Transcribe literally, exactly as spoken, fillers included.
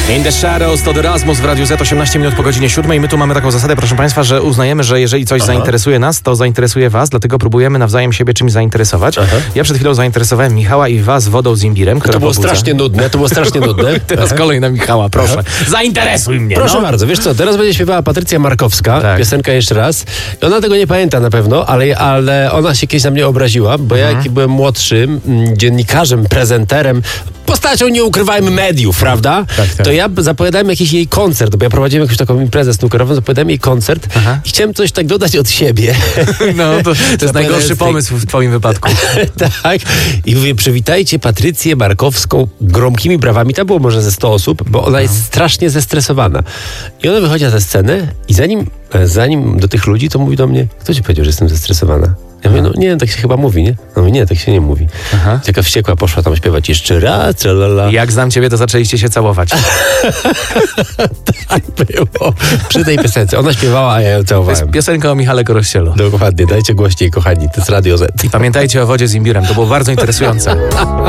In the Shadows to The Rasmus w Radiu Z, osiemnaście minut po godzinie siódmej. My tu mamy taką zasadę, proszę Państwa, że uznajemy, że jeżeli coś Aha. zainteresuje nas, to zainteresuje Was, dlatego próbujemy nawzajem siebie czymś zainteresować. Aha. Ja przed chwilą zainteresowałem Michała i Was wodą z imbirem, która To było pobudza. strasznie nudne, to było strasznie nudne. Teraz kolej na Michała, proszę. Aha. Zainteresuj mnie. Proszę no. bardzo, wiesz co, teraz będzie śpiewała Patrycja Markowska, tak. piosenka jeszcze raz. I ona tego nie pamięta na pewno, ale, ale ona się kiedyś na mnie obraziła, bo ja jak byłem młodszym mm, dziennikarzem, prezenterem, postacią, nie ukrywajmy, mediów, prawda? Tak, tak. To ja zapowiadałem jakiś jej koncert, bo ja prowadziłem jakąś taką imprezę snookerową, zapowiadałem jej koncert Aha. i chciałem coś tak dodać od siebie. No, to, to jest najgorszy pomysł w twoim wypadku. Tak. I mówię, przywitajcie Patrycję Markowską gromkimi brawami. Tam było może ze sto osób, bo ona jest strasznie zestresowana. I ona wychodzi na tę scenę i zanim, zanim do tych ludzi, to mówi do mnie, kto ci powiedział, że jestem zestresowana? Ja mówię, no nie, tak się chyba mówi, nie? No mówię, nie, tak się nie mówi. Aha. Taka wściekła poszła tam śpiewać jeszcze raz, tralala. Jak znam ciebie, to zaczęliście się całować. Tak było. Przy tej piosence. Ona śpiewała, a ja ją całowałem. To jest piosenka o Michale Korościelu. Dokładnie, dajcie głośniej, kochani, to jest Radio Z. I pamiętajcie o wodzie z imbirem, to było bardzo interesujące.